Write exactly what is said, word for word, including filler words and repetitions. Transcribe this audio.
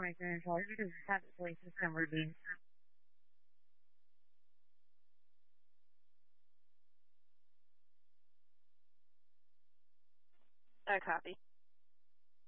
information and charge because this type of police system we're being. I copy.